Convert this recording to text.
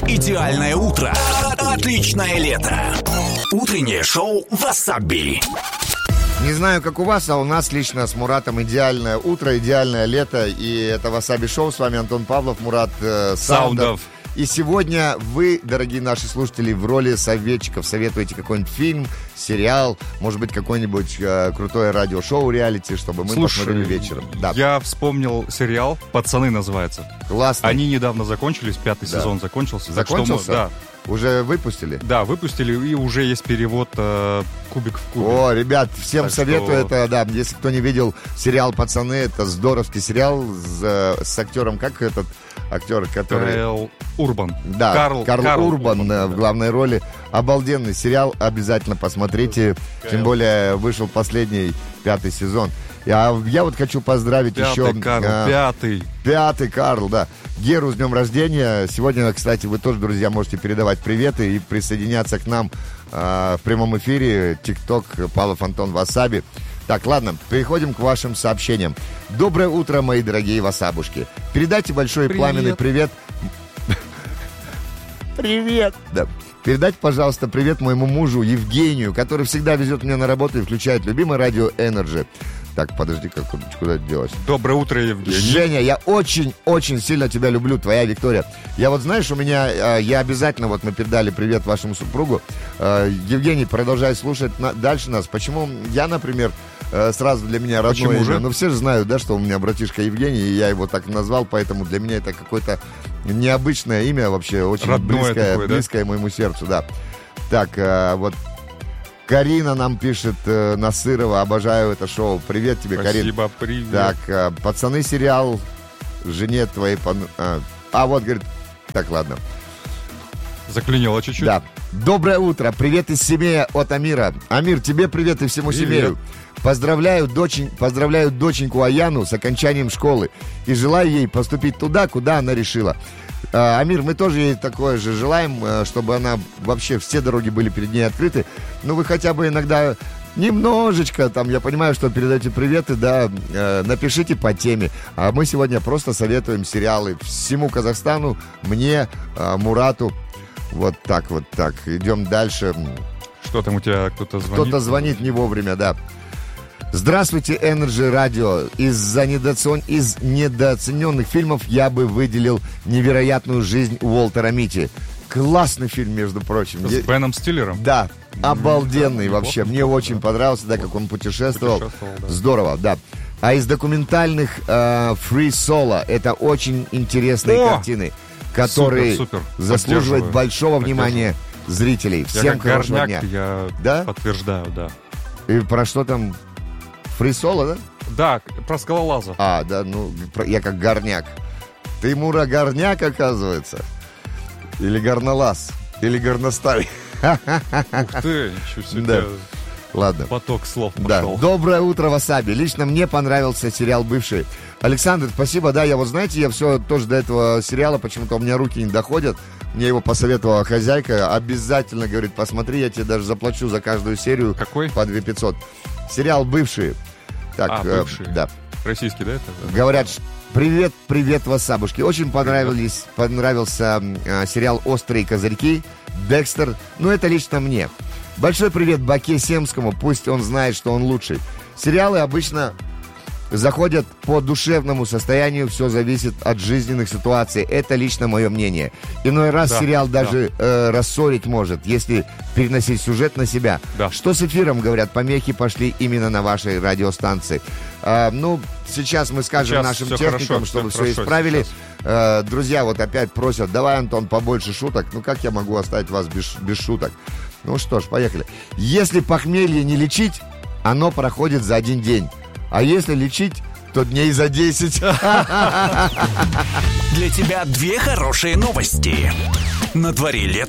Идеальное утро. Отличное лето. Утреннее шоу «Васаби». Не знаю, как у вас, а у нас лично с Муратом идеальное утро, идеальное лето. И это «Васаби Шоу». С вами Антон Павлов, Мурат Саундов. И сегодня вы, дорогие наши слушатели, в роли советчиков советуете какой-нибудь фильм, сериал, может быть, какое-нибудь крутое радиошоу, реалити, чтобы мы посмотрели вечером. Да. Я вспомнил сериал «Пацаны» называется. Классно. Они недавно закончились, 5-й сезон закончился. Закончился? Да. Уже выпустили? Да, выпустили, и уже есть перевод «Кубик в кубе». О, ребят, всем так советую что... это, да, если кто не видел сериал «Пацаны», это здоровский сериал с актером, как этот актер, который... Карл Урбан. Да, Карл Урбан в главной роли. Обалденный сериал, обязательно посмотрите. Тем более вышел последний 5-й сезон. Я вот хочу поздравить еще... Пятый Карл, да. Геру с днем рождения. Сегодня, кстати, вы тоже, друзья, можете передавать приветы и присоединяться к нам в прямом эфире. ТикТок Павлов Антон Васаби. Так, ладно, переходим к вашим сообщениям. Доброе утро, мои дорогие васабушки. Передайте большой пламенный привет. Привет. Да. Передайте, пожалуйста, привет моему мужу Евгению, который всегда везет меня на работу и включает любимое радио Energy. Так, подожди, куда это делось? Доброе утро, Евгений. Женя, я очень-очень сильно тебя люблю, твоя Виктория. Я вот, знаешь, я обязательно, вот мы передали привет вашему супругу. Евгений, продолжай слушать дальше нас. Почему я, например, сразу для меня родное имя? Ну, все же знают, да, что у меня братишка Евгений, и я его так назвал, поэтому для меня это какое-то необычное имя вообще, очень близкое моему сердцу, да. Так, вот Карина нам пишет, Насырова, обожаю это шоу. Привет тебе, Карин. Спасибо, привет. Так, «Пацаны» сериал, жене твоей... вот, говорит, так, ладно. Заклинило чуть-чуть. Да. Доброе утро, привет из семьи от Амира. Амир, тебе привет и всему семейству. Поздравляю доченьку Аяну с окончанием школы и желаю ей поступить туда, куда она решила. Амир, мы тоже ей такое же желаем, чтобы она вообще все дороги были перед ней открыты. Ну, вы хотя бы иногда немножечко, там, я понимаю, что передаете приветы, да, напишите по теме. А мы сегодня просто советуем сериалы всему Казахстану, мне, Мурату. Вот так. Идем дальше. Что там у тебя, кто-то звонит? Кто-то звонит не вовремя, да. Здравствуйте, Energy Radio. Из недооцененных фильмов я бы выделил «Невероятную жизнь Уолтера Митти». Классный фильм, между прочим. С Беном Стиллером? Да, обалденный вообще. Мне очень понравился, да, как он путешествовал. Да. Здорово, да. А из документальных Free Solo, это очень интересные картины, которые заслуживают большого внимания зрителей. Всем хорошего дня. Я подтверждаю, да. И про что там? Фрисоло, да? Да, про скалолаза. Да, я как горняк. Ты, Мура, горняк, оказывается? Или горнолаз? Или горностай? Ух ты, ничего себе. Да. Ладно. Поток слов пошел. Да. Доброе утро, Васаби. Лично мне понравился сериал «Бывший». Александр, спасибо. Да, я знаете, я все тоже до этого сериала, почему-то у меня руки не доходят. Мне его посоветовала хозяйка. Обязательно, говорит, посмотри, я тебе даже заплачу за каждую серию. Какой? По 2500. Сериал «Бывшие». Так, «Бывшие». Да. Российский, да, это? Говорят, привет, Васабушки. Очень понравился сериал «Острые козырьки», «Декстер». Это лично мне. Большой привет Баке Семскому, пусть он знает, что он лучший. Сериалы обычно заходят по душевному состоянию, все зависит от жизненных ситуаций. Это лично мое мнение. Иной раз сериал даже рассорить может, если переносить сюжет на себя. Да. Что с эфиром, говорят, помехи пошли именно на вашей радиостанции. Сейчас мы скажем нашим техникам, чтобы все исправили. Друзья, вот опять просят, давай, Антон, побольше шуток. Как я могу оставить вас без шуток? Ну что ж, поехали. Если похмелье не лечить, оно проходит за один день. А если лечить, то дней за 10. Для тебя две хорошие новости. На дворе лето.